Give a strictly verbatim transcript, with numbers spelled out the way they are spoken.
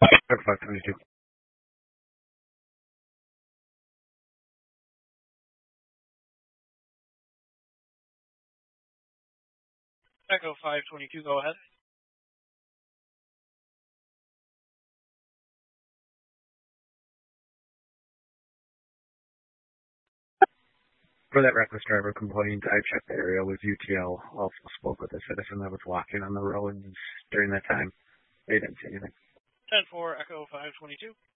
five twenty-two. Echo five twenty-two, go ahead. For that reckless driver complaint, I checked the area with U T L. Also spoke with a citizen that was walking on the road during that time. They didn't see anything. ten four, Echo five twenty-two.